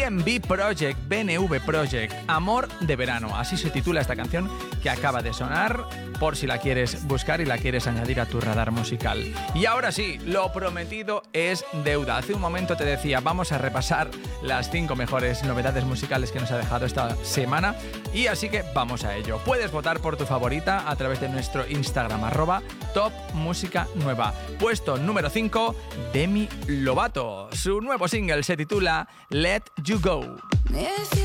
BNV Project, Amor de Verano. Así se titula esta canción que acaba de sonar, por si la quieres buscar y la quieres añadir a tu radar musical. Y ahora sí, lo prometido es deuda. Hace un momento te decía, vamos a repasar las 5 mejores novedades musicales que nos ha dejado esta semana, y así que vamos a ello. Puedes votar por tu favorita a través de nuestro Instagram, @topmusicanueva. Puesto número 5, Demi Lovato. Su nuevo single se titula Let You Go.